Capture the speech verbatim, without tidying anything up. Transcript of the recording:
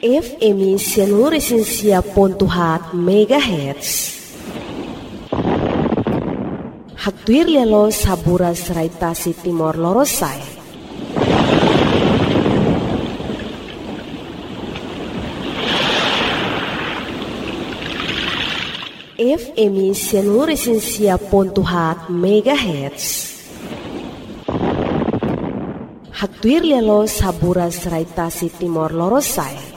F M Seluruh Pontuhat Megahertz. Haktuir lelo sabura seraitasi Timor Lorosai. F M Seluruh Pontuhat Megahertz. Haktuir lelo sabura seraitasi Timor Lorosai.